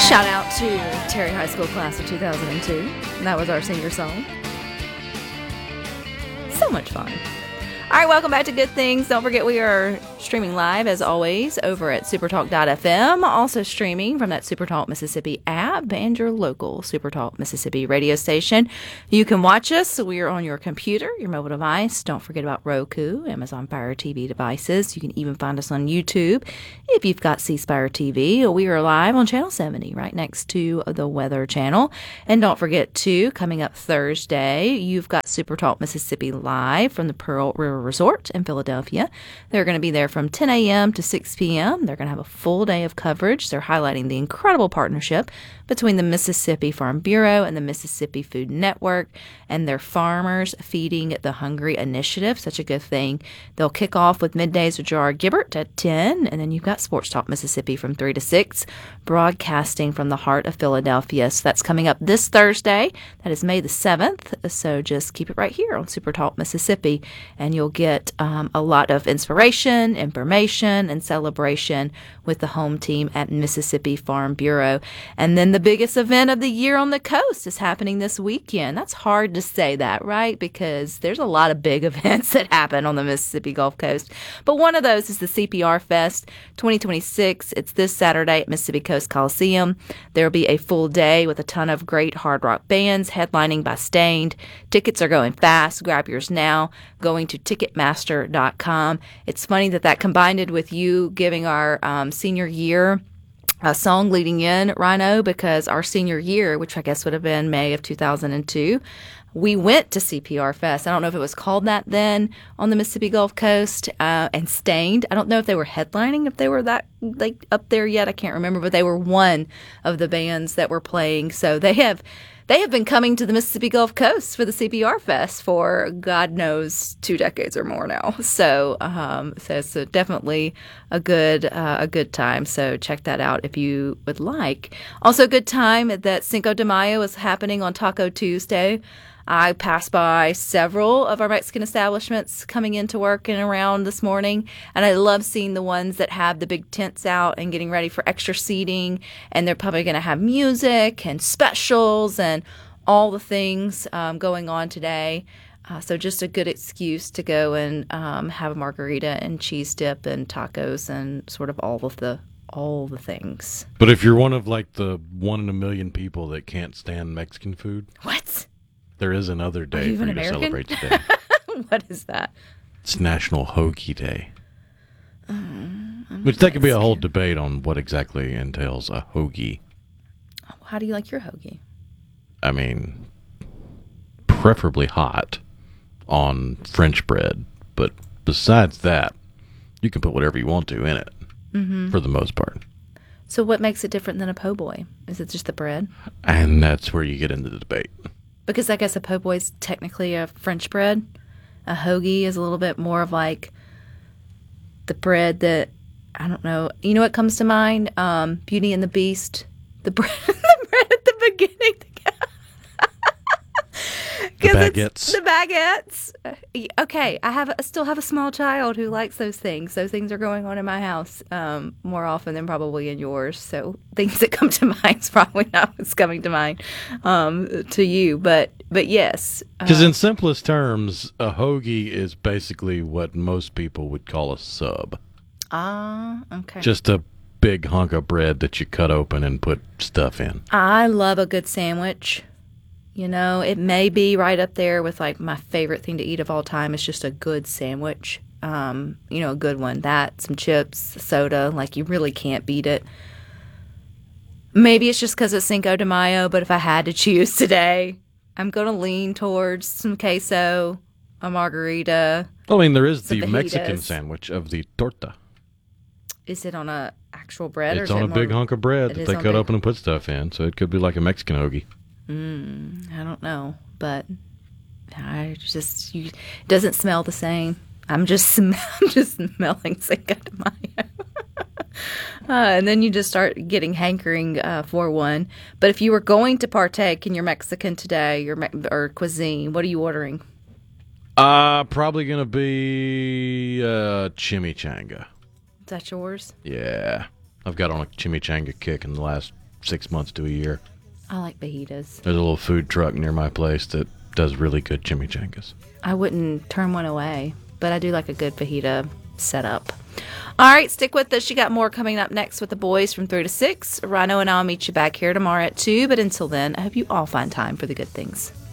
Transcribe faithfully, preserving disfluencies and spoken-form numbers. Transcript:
Shout out to Terry High School class of two thousand two. That was our senior song. So much fun. All right, welcome back to Good Things. Don't forget we are streaming live, as always, over at supertalk dot f m. Also streaming from that Supertalk Mississippi app and your local Supertalk Mississippi radio station. You can watch us. We are on your computer, your mobile device. Don't forget about Roku, Amazon Fire T V devices. You can even find us on YouTube if you've got C Spire T V. We are live on Channel seventy, right next to the Weather Channel. And don't forget, too, coming up Thursday, you've got Supertalk Mississippi live from the Pearl River Resort in Philadelphia. They're going to be there from ten a.m. to six p.m. They're going to have a full day of coverage. They're highlighting the incredible partnership between the Mississippi Farm Bureau and the Mississippi Food Network and their Farmers Feeding the Hungry initiative. Such a good thing. They'll kick off with Middays with Gerard Gibbert at ten, and then you've got Sports Talk Mississippi from three to six, broadcasting from the heart of Philadelphia. So that's coming up this Thursday. That is May the seventh. So just keep it right here on Super Talk Mississippi, and you'll get um, a lot of inspiration, information, and celebration with the home team at Mississippi Farm Bureau. And then the biggest event of the year on the coast is happening this weekend. That's hard to say that, right? Because there's a lot of big events that happen on the Mississippi Gulf Coast. But one of those is the C P R Fest twenty twenty-six. It's this Saturday at Mississippi Coast Coliseum. There will be a full day with a ton of great hard rock bands headlining by Stained. Tickets are going fast. Grab yours now. Going to ticketmaster dot com. It's funny that that combined with you giving our um, senior year a song leading in, Rhino, because our senior year, which I guess would have been May of two thousand two, we went to C P R Fest. I don't know if it was called that then on the Mississippi Gulf Coast, uh, and Stained. I don't know if they were headlining, if they were that like up there yet. I can't remember, but they were one of the bands that were playing. So they have they have been coming to the Mississippi Gulf Coast for the C P R Fest for God knows two decades or more now. So, um, so it's a definitely a good uh, a good time. So check that out if you would like. Also, a good time that Cinco de Mayo is happening on Taco Tuesday. I passed by several of our Mexican establishments coming into work and around this morning, and I love seeing the ones that have the big tents out and getting ready for extra seating, and they're probably going to have music and specials and all the things um, going on today. Uh, so just a good excuse to go and um, have a margarita and cheese dip and tacos and sort of all of the all the things. But if you're one of like the one in a million people that can't stand Mexican food, what? There is another day for you to celebrate today. What is that? It's National Hoagie Day. Um, Which that could be a whole debate on what exactly entails a hoagie. How do you like your hoagie? I mean, preferably hot on French bread. But besides that, you can put whatever you want to in it, mm-hmm. for the most part. So what makes it different than a po' boy? Is it just the bread? And that's where you get into the debate. Because I guess a po' boy is technically a French bread. A hoagie is a little bit more of like the bread that, I don't know. You know what comes to mind? Um, Beauty and the Beast. The bread, the bread at the beginning. The baguettes. The baguettes. Okay, I have I still have a small child who likes those things. Those things are going on in my house um, more often than probably in yours. So things that come to mind is probably not what's coming to mind um, to you. But but yes. Because uh, in simplest terms, a hoagie is basically what most people would call a sub. Ah, uh, okay. Just a big hunk of bread that you cut open and put stuff in. I love a good sandwich. You know, it may be right up there with, like, my favorite thing to eat of all time is just a good sandwich. Um, you know, a good one. That, some chips, soda. Like, you really can't beat it. Maybe it's just because it's Cinco de Mayo, but if I had to choose today, I'm going to lean towards some queso, a margarita. I mean, there is the Mexican sandwich of the torta. Is it on a actual bread? It's or is on it a big more, hunk of bread that they cut big... open and put stuff in, so it could be like a Mexican hoagie. Mm, I don't know, but I just you, it doesn't smell the same. I'm just sm- I'm just smelling Cinco de Mayo, uh, and then you just start getting hankering uh, for one. But if you were going to partake in your Mexican today, your me- or cuisine, what are you ordering? Uh probably gonna be uh, chimichanga. Is that yours? Yeah, I've got on a chimichanga kick in the last six months to a year. I like fajitas. There's a little food truck near my place that does really good chimichangas. I wouldn't turn one away, but I do like a good fajita setup. All right, stick with us. You got more coming up next with the boys from three to six. Rhino and I'll meet you back here tomorrow at two. But until then, I hope you all find time for the good things.